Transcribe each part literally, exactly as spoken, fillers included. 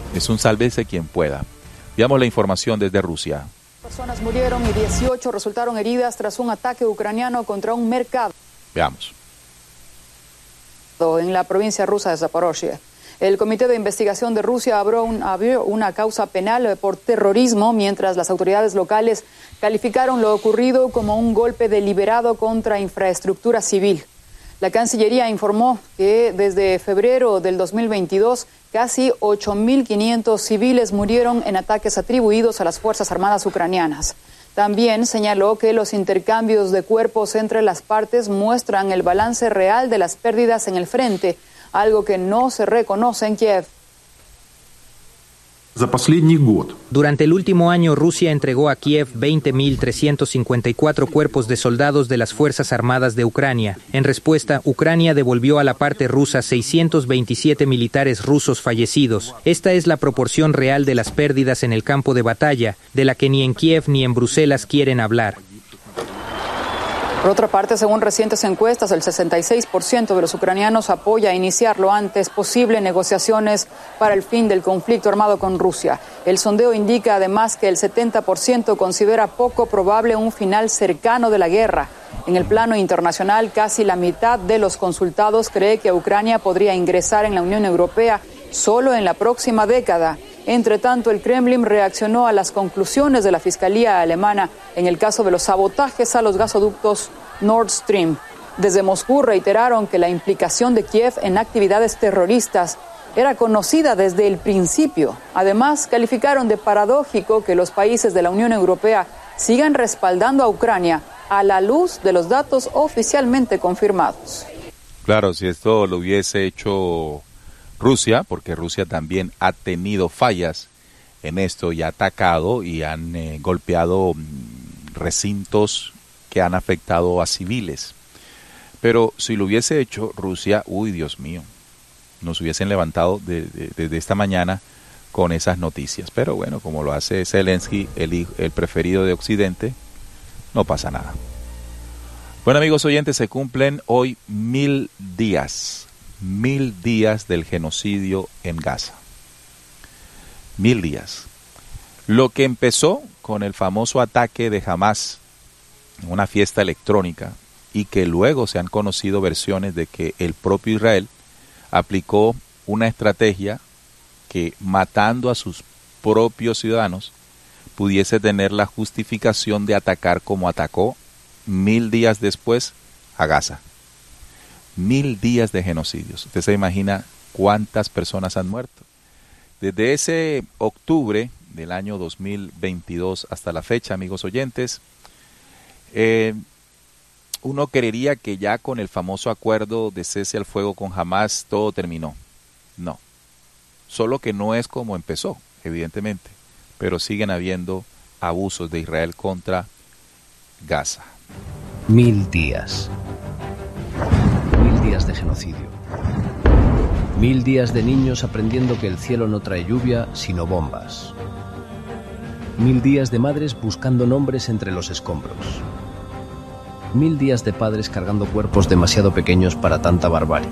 Es un sálvese quien pueda. Veamos la información desde Rusia. Personas murieron y dieciocho resultaron heridas tras un ataque ucraniano contra un mercado. Veamos. En la provincia rusa de Zaporozhye. El Comité de Investigación de Rusia abrió, un, abrió una causa penal por terrorismo, mientras las autoridades locales calificaron lo ocurrido como un golpe deliberado contra infraestructura civil. La Cancillería informó que desde febrero del dos mil veintidós, casi ocho mil quinientos civiles murieron en ataques atribuidos a las Fuerzas Armadas ucranianas. También señaló que los intercambios de cuerpos entre las partes muestran el balance real de las pérdidas en el frente, algo que no se reconoce en Kiev. Durante el último año, Rusia entregó a Kiev veinte mil trescientos cincuenta y cuatro cuerpos de soldados de las Fuerzas Armadas de Ucrania. En respuesta, Ucrania devolvió a la parte rusa seiscientos veintisiete militares rusos fallecidos. Esta es la proporción real de las pérdidas en el campo de batalla, de la que ni en Kiev ni en Bruselas quieren hablar. Por otra parte, según recientes encuestas, el sesenta y seis por ciento de los ucranianos apoya iniciar lo antes posible negociaciones para el fin del conflicto armado con Rusia. El sondeo indica además que el setenta por ciento considera poco probable un final cercano de la guerra. En el plano internacional, casi la mitad de los consultados cree que Ucrania podría ingresar en la Unión Europea solo en la próxima década. Entre tanto, el Kremlin reaccionó a las conclusiones de la Fiscalía alemana en el caso de los sabotajes a los gasoductos Nord Stream. Desde Moscú reiteraron que la implicación de Kiev en actividades terroristas era conocida desde el principio. Además, calificaron de paradójico que los países de la Unión Europea sigan respaldando a Ucrania a la luz de los datos oficialmente confirmados. Claro, si esto lo hubiese hecho Rusia, porque Rusia también ha tenido fallas en esto y ha atacado y han eh, golpeado recintos que han afectado a civiles. Pero si lo hubiese hecho Rusia, uy, Dios mío, nos hubiesen levantado desde de, de esta mañana con esas noticias. Pero bueno, como lo hace Zelensky, el, el preferido de Occidente, no pasa nada. Bueno, amigos oyentes, se cumplen hoy mil días. Mil días del genocidio en Gaza. Mil días. Lo que empezó con el famoso ataque de Hamás en una fiesta electrónica y que luego se han conocido versiones de que el propio Israel aplicó una estrategia que, matando a sus propios ciudadanos, pudiese tener la justificación de atacar como atacó mil días después a Gaza. Mil días de genocidios. Usted se imagina cuántas personas han muerto. Desde ese octubre del año dos mil veintidós hasta la fecha, amigos oyentes, eh, uno creería que ya con el famoso acuerdo de cese al fuego con Hamás todo terminó. No. Solo que no es como empezó, evidentemente. Pero siguen habiendo abusos de Israel contra Gaza. Mil días. Mil días de genocidio. Mil días de niños aprendiendo que el cielo no trae lluvia, sino bombas. Mil días de madres buscando nombres entre los escombros. Mil días de padres cargando cuerpos demasiado pequeños para tanta barbarie.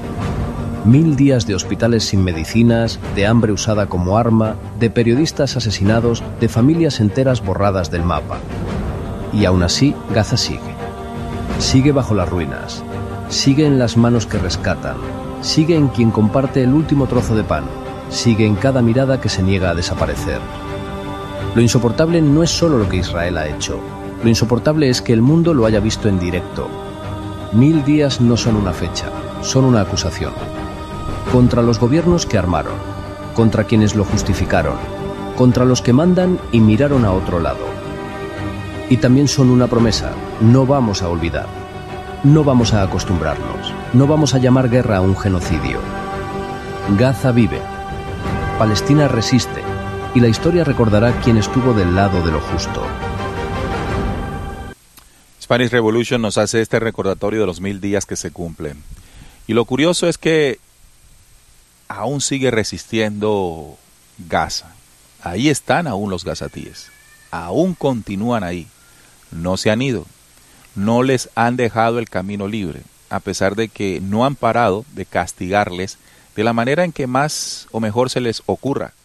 Mil días de hospitales sin medicinas, de hambre usada como arma, de periodistas asesinados, de familias enteras borradas del mapa. Y aún así, Gaza sigue. Sigue bajo las ruinas. Sigue en las manos que rescatan. Sigue en quien comparte el último trozo de pan. Sigue en cada mirada que se niega a desaparecer. Lo insoportable no es solo lo que Israel ha hecho. Lo insoportable es que el mundo lo haya visto en directo. Mil días no son una fecha, son una acusación. Contra los gobiernos que armaron, contra quienes lo justificaron, contra los que mandan y miraron a otro lado. Y también son una promesa, no vamos a olvidar. No vamos a acostumbrarnos, no vamos a llamar guerra a un genocidio. Gaza vive, Palestina resiste, y la historia recordará quién estuvo del lado de lo justo. Spanish Revolution nos hace este recordatorio de los mil días que se cumplen. Y lo curioso es que aún sigue resistiendo Gaza. Ahí están aún los gazatíes. Aún continúan ahí. No se han ido. No les han dejado el camino libre, a pesar de que no han parado de castigarles de la manera en que más o mejor se les ocurra.